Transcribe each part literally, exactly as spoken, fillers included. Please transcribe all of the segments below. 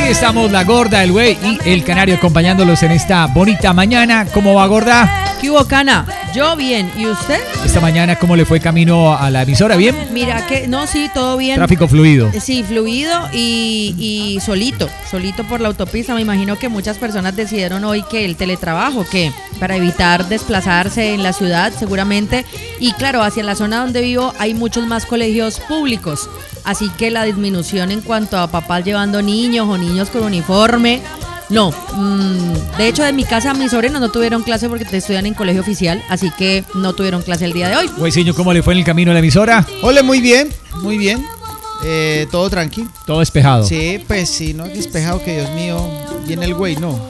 estamos la Gorda, el Güey y el Canario acompañándolos en esta bonita mañana. ¿Cómo va, Gorda? ¿Qué hubo, Cana? Yo bien, ¿y usted? Esta mañana, ¿cómo le fue camino a la emisora? ¿Bien? Mira que, no, sí, todo bien. Tráfico fluido. Sí, fluido y, y solito, solito por la autopista. Me imagino que muchas personas decidieron hoy que el teletrabajo, que para evitar desplazarse en la ciudad seguramente. Y claro, hacia la zona donde vivo hay muchos más colegios públicos. Así que la disminución en cuanto a papás llevando niños o niños con uniforme, no. Mm, de hecho, de mi casa mis sobrinos no tuvieron clase porque estudian en colegio oficial, así que no tuvieron clase el día de hoy. Güeyciño, ¿cómo le fue en el camino a la emisora? Hola, muy bien, muy bien. Eh, todo tranqui. Todo despejado. Sí, pues sí, no, despejado que Dios mío, viene el güey, no.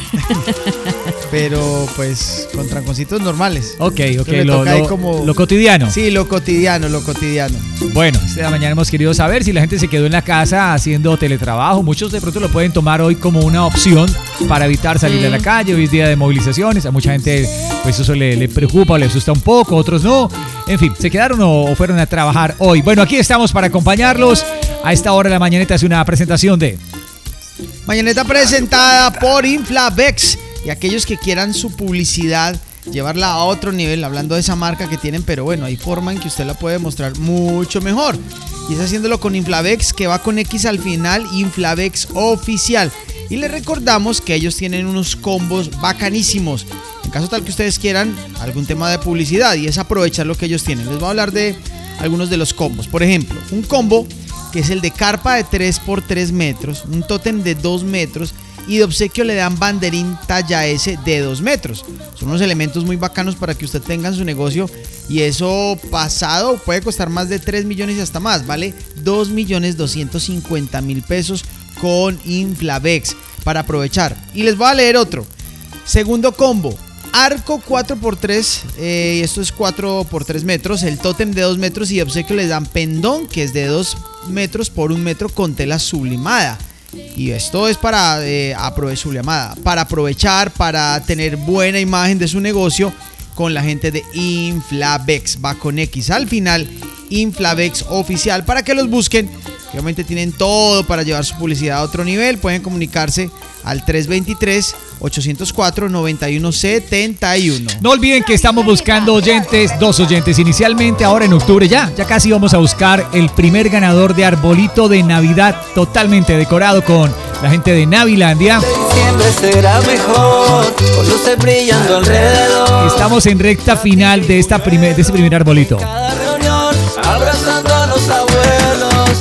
Pero pues con tranconcitos normales. Ok, ok, lo, lo, lo, como... lo cotidiano. Sí, lo cotidiano, lo cotidiano. Bueno, esta mañana hemos querido saber si la gente se quedó en la casa haciendo teletrabajo. Muchos de pronto lo pueden tomar hoy como una opción para evitar salir sí. a la calle. Hoy es día de movilizaciones. A mucha gente pues eso le, le preocupa o le asusta un poco, otros no. En fin, ¿se quedaron o fueron a trabajar hoy? Bueno, aquí estamos para acompañarlos. A esta hora de la mañaneta es una presentación de... Mañaneta presentada por Inflavex. Y aquellos que quieran su publicidad, llevarla a otro nivel, hablando de esa marca que tienen, pero bueno, hay forma en que usted la puede mostrar mucho mejor. Y es haciéndolo con Inflavex, que va con X al final, Inflavex Oficial. Y les recordamos que ellos tienen unos combos bacanísimos. En caso tal que ustedes quieran algún tema de publicidad, y es aprovechar lo que ellos tienen. Les voy a hablar de algunos de los combos. Por ejemplo, un combo que es el de carpa de tres por tres metros, un tótem de dos metros, y de obsequio le dan banderín talla S de dos metros. Son unos elementos muy bacanos para que usted tenga en su negocio, y eso pasado puede costar más de tres millones y hasta más. Vale dos millones doscientos cincuenta mil pesos con Inflavex para aprovechar. Y les voy a leer otro. Segundo combo. Arco cuatro por tres, eh, esto es cuatro por tres metros, el tótem de dos metros, y de obsequio les dan pendón que es de dos metros por un metro con tela sublimada. Y esto es para eh, aprove- sublimada, para aprovechar, para tener buena imagen de su negocio con la gente de Inflavex. Va con X al final, Inflavex Oficial, para que los busquen. Obviamente tienen todo para llevar su publicidad a otro nivel. Pueden comunicarse al tres dos tres, ocho cero cuatro, nueve uno siete uno. No olviden que estamos buscando oyentes, dos oyentes inicialmente, ahora en octubre ya, ya casi vamos a buscar el primer ganador de arbolito de Navidad totalmente decorado con la gente de Navilandia. Siempre será mejor, con luces brillando alrededor. Estamos en recta final de, esta primer, de este primer arbolito. Cada reunión, abrazando a los abuelos.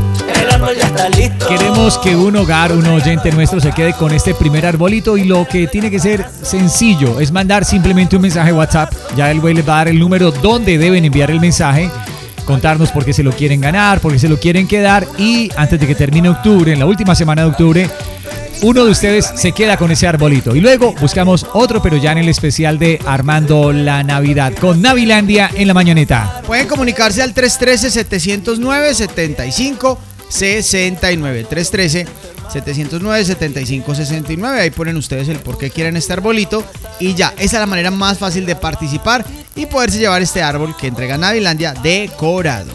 El árbol ya está listo. Queremos que un hogar, un oyente nuestro se quede con este primer arbolito, y lo que tiene que ser sencillo es mandar simplemente un mensaje WhatsApp. Ya el güey les va a dar el número donde deben enviar el mensaje, contarnos por qué se lo quieren ganar, por qué se lo quieren quedar, y antes de que termine octubre, en la última semana de octubre, uno de ustedes se queda con ese arbolito. Y luego buscamos otro, pero ya en el especial de Armando la Navidad con Navilandia en la mañaneta. Pueden comunicarse al tres uno tres, siete cero nueve, siete cinco seis nueve. tres uno tres, siete cero nueve, siete cinco seis nueve. Ahí ponen ustedes el por qué quieren este arbolito. Y ya, esa es la manera más fácil de participar y poderse llevar este árbol que entrega Navilandia decorado.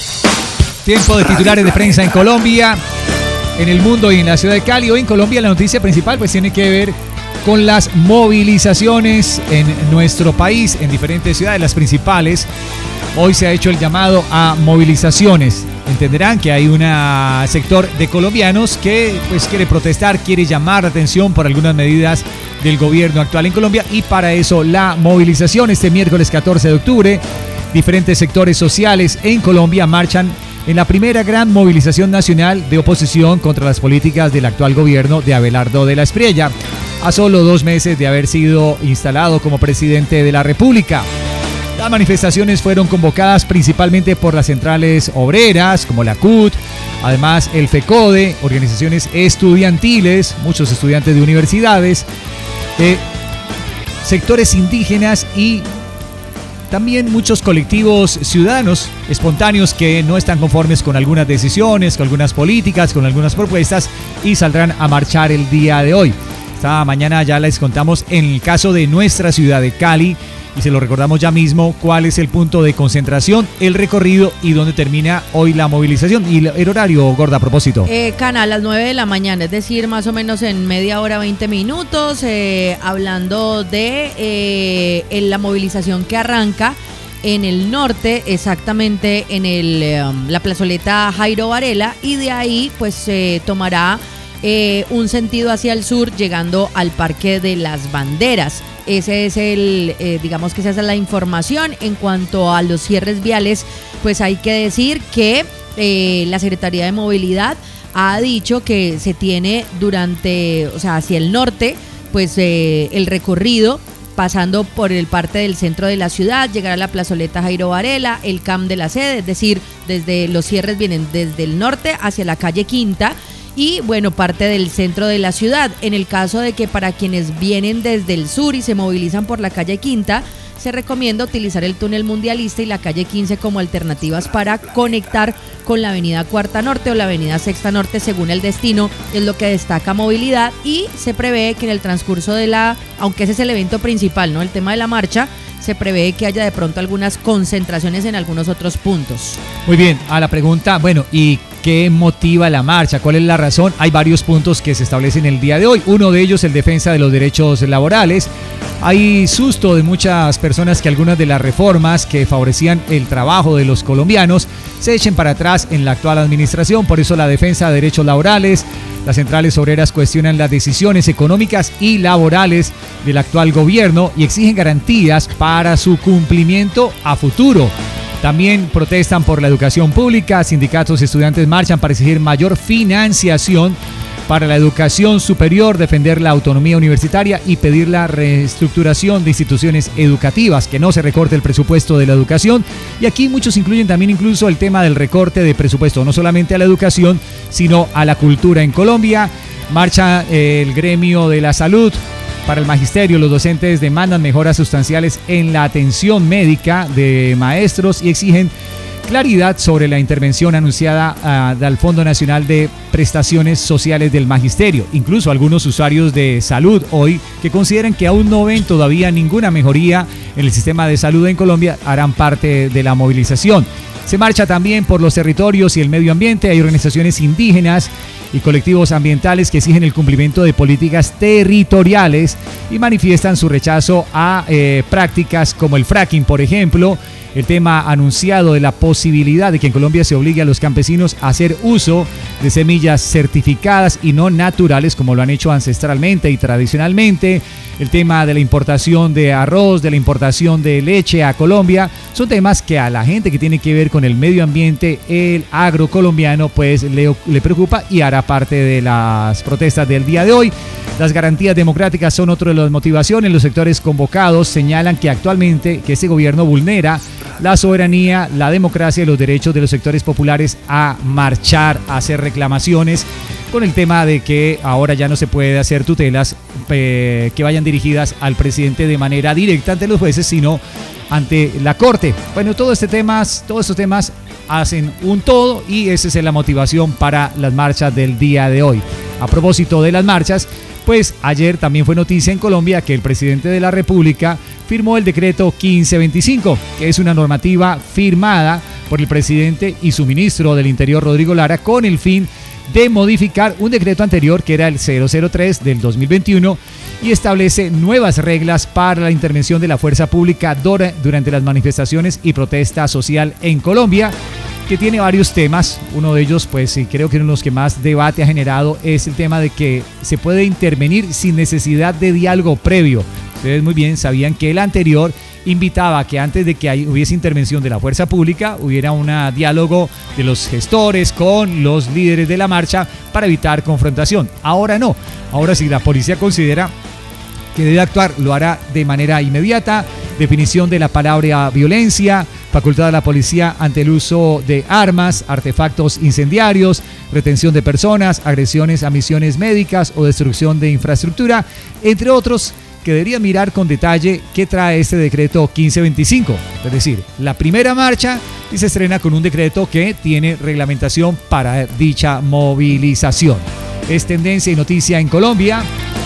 Tiempo de titulares de prensa en Colombia, en el mundo y en la ciudad de Cali. Hoy en Colombia la noticia principal pues tiene que ver con las movilizaciones en nuestro país, en diferentes ciudades, las principales. Hoy se ha hecho el llamado a movilizaciones. Entenderán que hay un sector de colombianos que pues quiere protestar, quiere llamar la atención por algunas medidas del gobierno actual en Colombia, y para eso la movilización este miércoles catorce de octubre. Diferentes sectores sociales en Colombia marchan en la primera gran movilización nacional de oposición contra las políticas del actual gobierno de Abelardo de la Espriella, a solo dos meses de haber sido instalado como presidente de la República. Las manifestaciones fueron convocadas principalmente por las centrales obreras, como la C U T, además el FECODE, organizaciones estudiantiles, muchos estudiantes de universidades, eh, sectores indígenas y también muchos colectivos ciudadanos espontáneos que no están conformes con algunas decisiones, con algunas políticas, con algunas propuestas, y saldrán a marchar el día de hoy. Esta mañana ya les contamos en el caso de nuestra ciudad de Cali y se lo recordamos ya mismo cuál es el punto de concentración, el recorrido y dónde termina hoy la movilización. Y el horario, Gorda, a propósito. Eh, Cana, a las nueve de la mañana, es decir, más o menos en media hora, veinte minutos, eh, hablando de eh, en la movilización que arranca en el norte, exactamente en el, um, la plazoleta Jairo Varela, y de ahí pues eh, tomará eh, un sentido hacia el sur, llegando al Parque de las Banderas. Ese es el, eh, digamos que esa es la información. En cuanto a los cierres viales, pues hay que decir que eh, la Secretaría de Movilidad ha dicho que se tiene durante, o sea, hacia el norte, pues eh, el recorrido pasando por el parte del centro de la ciudad, llegar a la plazoleta Jairo Varela, el C A M de la sede, es decir, desde los cierres vienen desde el norte hacia la calle Quinta y bueno, parte del centro de la ciudad. En el caso de que para quienes vienen desde el sur y se movilizan por la calle Quinta, se recomienda utilizar el túnel Mundialista y la calle quince como alternativas para conectar con la avenida Cuarta Norte o la avenida Sexta Norte según el destino, es lo que destaca Movilidad, y se prevé que en el transcurso de la, aunque ese es el evento principal, ¿no?, el tema de la marcha, se prevé que haya de pronto algunas concentraciones en algunos otros puntos. Muy bien, a la pregunta, bueno, ¿y qué motiva la marcha? ¿Cuál es la razón? Hay varios puntos que se establecen el día de hoy. Uno de ellos, el defensa de los derechos laborales. Hay susto de muchas personas que algunas de las reformas que favorecían el trabajo de los colombianos se echen para atrás en la actual administración. Por eso la defensa de derechos laborales. Las centrales obreras cuestionan las decisiones económicas y laborales del actual gobierno y exigen garantías para su cumplimiento a futuro. También protestan por la educación pública. Sindicatos y estudiantes marchan para exigir mayor financiación para la educación superior, defender la autonomía universitaria y pedir la reestructuración de instituciones educativas, que no se recorte el presupuesto de la educación. Y aquí muchos incluyen también incluso el tema del recorte de presupuesto, no solamente a la educación, sino a la cultura en Colombia. Marcha eh, el gremio de la salud. Para el magisterio, los docentes demandan mejoras sustanciales en la atención médica de maestros y exigen claridad sobre la intervención anunciada uh, del Fondo Nacional de Prestaciones Sociales del Magisterio. Incluso algunos usuarios de salud hoy que consideran que aún no ven todavía ninguna mejoría en el sistema de salud en Colombia harán parte de la movilización. Se marcha también por los territorios y el medio ambiente. Hay organizaciones indígenas y colectivos ambientales que exigen el cumplimiento de políticas territoriales y manifiestan su rechazo a eh, prácticas como el fracking, por ejemplo. El tema anunciado de la posibilidad de que en Colombia se obligue a los campesinos a hacer uso de semillas certificadas y no naturales como lo han hecho ancestralmente y tradicionalmente. El tema de la importación de arroz, de la importación de leche a Colombia, son temas que a la gente que tiene que ver con el medio ambiente, el agro colombiano, pues le, le preocupa y hará parte de las protestas del día de hoy. Las garantías democráticas son otra de las motivaciones. Los sectores convocados señalan que actualmente que este gobierno vulnera la soberanía, la democracia y los derechos de los sectores populares a marchar, a hacer reclamaciones con el tema de que ahora ya no se puede hacer tutelas eh, que vayan dirigidas al presidente de manera directa ante los jueces, sino ante la corte. Bueno, todo este temas, todos estos temas hacen un todo y esa es la motivación para las marchas del día de hoy. A propósito de las marchas, pues ayer también fue noticia en Colombia que el presidente de la República firmó el decreto quince veinticinco, que es una normativa firmada por el presidente y su ministro del Interior, Rodrigo Lara, con el fin de modificar un decreto anterior que era el cero cero tres del dos mil veintiuno y establece nuevas reglas para la intervención de la fuerza pública durante las manifestaciones y protesta social en Colombia, que tiene varios temas. Uno de ellos, pues sí, creo que uno de los que más debate ha generado es el tema de que se puede intervenir sin necesidad de diálogo previo. Ustedes muy bien sabían que el anterior invitaba a que antes de que hubiese intervención de la fuerza pública hubiera un diálogo de los gestores con los líderes de la marcha para evitar confrontación. Ahora no. Ahora si la policía considera que debe actuar, lo hará de manera inmediata. Definición de la palabra violencia, facultad a la policía ante el uso de armas, artefactos incendiarios, retención de personas, agresiones a misiones médicas o destrucción de infraestructura, entre otros, que debería mirar con detalle qué trae este decreto quince veinticinco. Es decir, la primera marcha y se estrena con un decreto que tiene reglamentación para dicha movilización. Es tendencia y noticia en Colombia.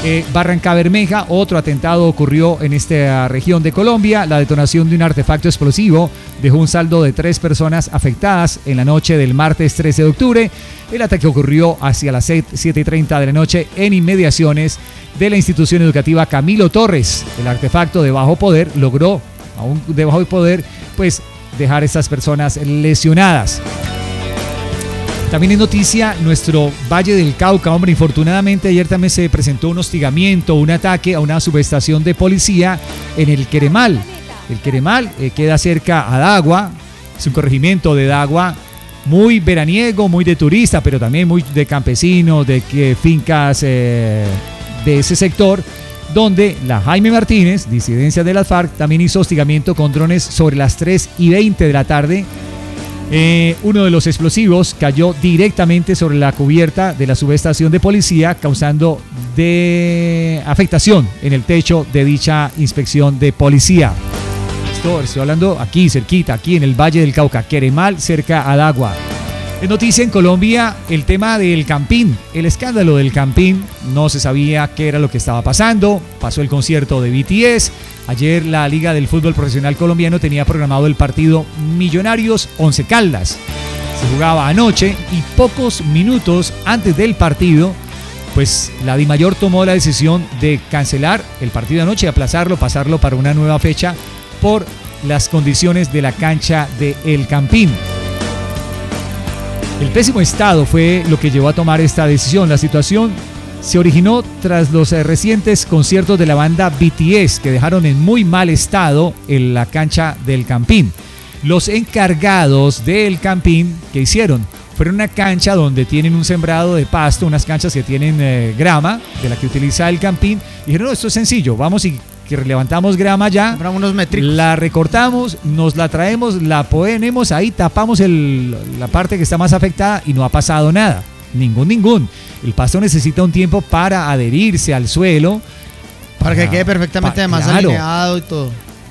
Eh, Barrancabermeja, otro atentado ocurrió en esta región de Colombia. La detonación de un artefacto explosivo dejó un saldo de tres personas afectadas en la noche del martes trece de octubre. El ataque ocurrió hacia las siete y treinta de la noche en inmediaciones de la institución educativa Camilo Torres. El artefacto de bajo poder logró, aún de bajo poder, pues dejar a estas personas lesionadas. También es noticia nuestro Valle del Cauca. Hombre, infortunadamente ayer también se presentó un hostigamiento, un ataque a una subestación de policía en el Queremal. El Queremal eh, queda cerca a Dagua, es un corregimiento de Dagua, muy veraniego, muy de turista, pero también muy de campesinos, de que, fincas eh, de ese sector, donde la Jaime Martínez, disidencia de las FARC, también hizo hostigamiento con drones sobre las tres y veinte de la tarde. Eh, uno de los explosivos cayó directamente sobre la cubierta de la subestación de policía, causando de afectación en el techo de dicha inspección de policía. Esto estoy hablando aquí cerquita, aquí en el Valle del Cauca, Queremal, cerca a Dagua. Es noticia en Colombia el tema del Campín, el escándalo del Campín. No se sabía qué era lo que estaba pasando. Pasó el concierto de B T S. Ayer la Liga del Fútbol Profesional Colombiano tenía programado el partido Millonarios Once Caldas. Se jugaba anoche y pocos minutos antes del partido, pues la DIMAYOR tomó la decisión de cancelar el partido de anoche y aplazarlo, pasarlo para una nueva fecha por las condiciones de la cancha de El Campín. El pésimo estado fue lo que llevó a tomar esta decisión. La situación se originó tras los recientes conciertos de la banda B T S, que dejaron en muy mal estado en la cancha del Campín. Los encargados del Campín, ¿qué hicieron? Fueron una cancha donde tienen un sembrado de pasto, unas canchas que tienen eh, grama, de la que utiliza el Campín. Y dijeron, no, esto es sencillo, vamos y que levantamos grama ya, unos métricos, la recortamos, nos la traemos, la ponemos ahí, tapamos el, la parte que está más afectada y no ha pasado nada. Ningún, ningún. El pasto necesita un tiempo para adherirse al suelo. Para, para que quede perfectamente pa, además claro. alineado y todo.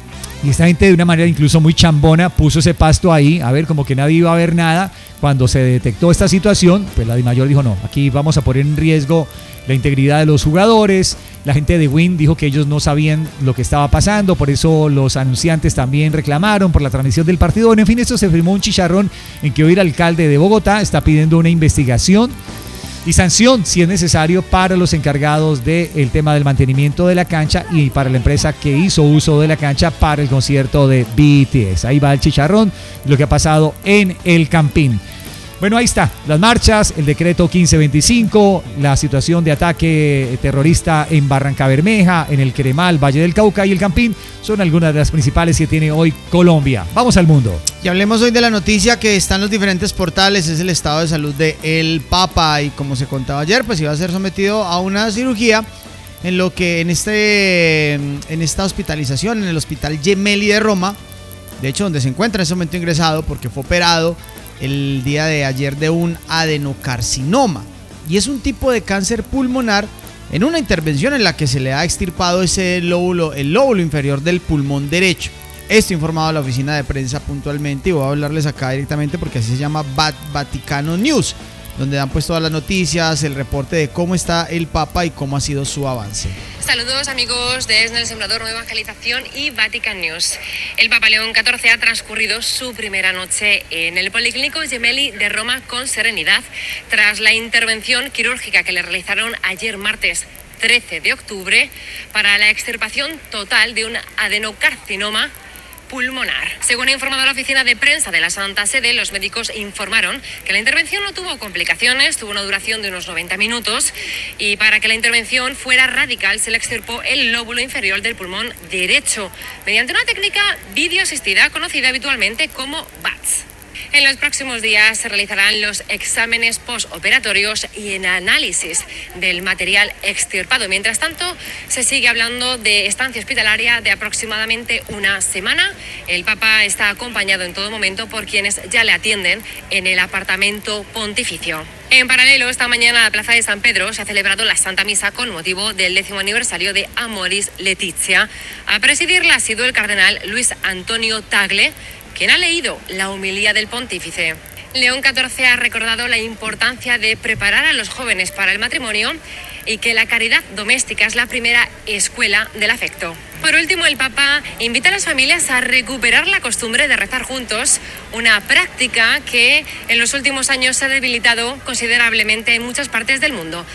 Y esta gente de una manera incluso muy chambona puso ese pasto ahí, a ver, como que nadie iba a ver nada. Cuando se detectó esta situación, pues la DIMAYOR dijo, no, aquí vamos a poner en riesgo la integridad de los jugadores. La gente de Win dijo que ellos no sabían lo que estaba pasando, por eso los anunciantes también reclamaron por la transmisión del partido. Bueno, en fin, esto se firmó un chicharrón en que hoy el alcalde de Bogotá está pidiendo una investigación y sanción, si es necesario, para los encargados del tema del mantenimiento de la cancha y para la empresa que hizo uso de la cancha para el concierto de B T S. Ahí va el chicharrón, lo que ha pasado en el Campín. Bueno, ahí está, las marchas, el decreto quince veinticinco, la situación de ataque terrorista en Barrancabermeja, en el Queremal, Valle del Cauca y el Campín son algunas de las principales que tiene hoy Colombia. Vamos al mundo. Y hablemos hoy de la noticia que está en los diferentes portales, es el estado de salud de el Papa, y como se contaba ayer, pues iba a ser sometido a una cirugía en lo que en este en esta hospitalización en el Hospital Gemelli de Roma, de hecho donde se encuentra en ese momento ingresado porque fue operado el día de ayer de un adenocarcinoma, y es un tipo de cáncer pulmonar en una intervención en la que se le ha extirpado ese lóbulo, el lóbulo inferior del pulmón derecho. Esto informado a la oficina de prensa puntualmente, y voy a hablarles acá directamente porque así se llama Vaticano News, donde dan pues todas las noticias, el reporte de cómo está el Papa y cómo ha sido su avance. Saludos amigos de ESNA, El Sembrador, Nueva Evangelización y Vatican News. El Papa León catorce ha transcurrido su primera noche en el Policlínico Gemelli de Roma con serenidad tras la intervención quirúrgica que le realizaron ayer martes trece de octubre para la extirpación total de un adenocarcinoma pulmonar. Según ha informado la oficina de prensa de la Santa Sede, los médicos informaron que la intervención no tuvo complicaciones, tuvo una duración de unos noventa minutos, y para que la intervención fuera radical se le extirpó el lóbulo inferior del pulmón derecho mediante una técnica videoasistida conocida habitualmente como V A T S. En los próximos días se realizarán los exámenes postoperatorios y el análisis del material extirpado. Mientras tanto, se sigue hablando de estancia hospitalaria de aproximadamente una semana. El Papa está acompañado en todo momento por quienes ya le atienden en el apartamento pontificio. En paralelo, esta mañana en la Plaza de San Pedro se ha celebrado la Santa Misa con motivo del décimo aniversario de Amoris Laetitia. A presidirla ha sido el cardenal Luis Antonio Tagle, quien ha leído la homilía del pontífice. León catorce ha recordado la importancia de preparar a los jóvenes para el matrimonio y que la caridad doméstica es la primera escuela del afecto. Por último, el Papa invita a las familias a recuperar la costumbre de rezar juntos, una práctica que en los últimos años se ha debilitado considerablemente en muchas partes del mundo.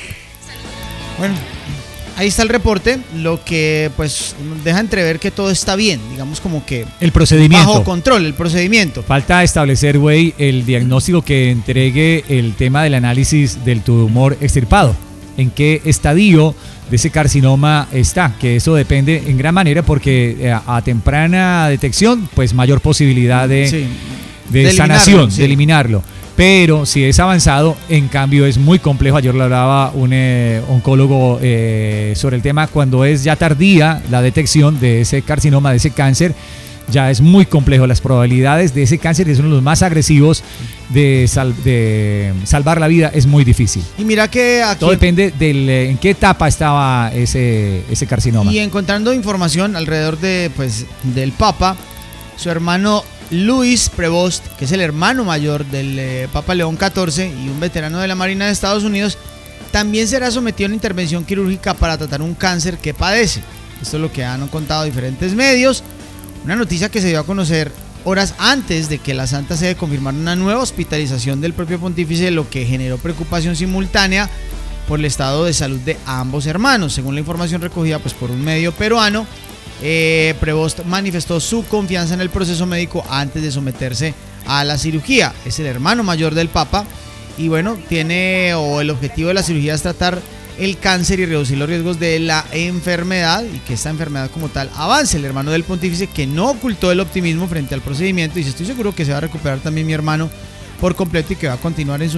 Bueno, ahí está el reporte, lo que pues deja entrever que todo está bien, digamos como que el procedimiento bajo control, el procedimiento. Falta establecer, güey, el diagnóstico que entregue el tema del análisis del tumor extirpado. En qué estadio de ese carcinoma está, que eso depende en gran manera porque a, a temprana detección, pues mayor posibilidad de, Sí. de, De sanación, eliminarlo, sí. de eliminarlo. Pero si es avanzado, en cambio es muy complejo. Ayer lo hablaba un eh, oncólogo eh, sobre el tema, cuando es ya tardía la detección de ese carcinoma, de ese cáncer, ya es muy complejo. Las probabilidades de ese cáncer, que es uno de los más agresivos de, sal, de salvar la vida, es muy difícil. Y mira que aquí... Todo depende de en qué etapa estaba ese, ese carcinoma. Y encontrando información alrededor de, pues, del Papa, su hermano Luis Prevost, que es el hermano mayor del eh, Papa León catorce y un veterano de la Marina de Estados Unidos, también será sometido a una intervención quirúrgica para tratar un cáncer que padece. Esto es lo que han contado diferentes medios. Una noticia que se dio a conocer horas antes de que la Santa Sede confirmara una nueva hospitalización del propio pontífice, lo que generó preocupación simultánea por el estado de salud de ambos hermanos. Según la información recogida pues, por un medio peruano, eh, Prevost manifestó su confianza en el proceso médico antes de someterse a la cirugía. Es el hermano mayor del Papa y bueno, tiene o el objetivo de la cirugía es tratar el cáncer y reducir los riesgos de la enfermedad y que esta enfermedad como tal avance. El hermano del pontífice, que no ocultó el optimismo frente al procedimiento, dice: estoy seguro que se va a recuperar también mi hermano por completo y que va a continuar en su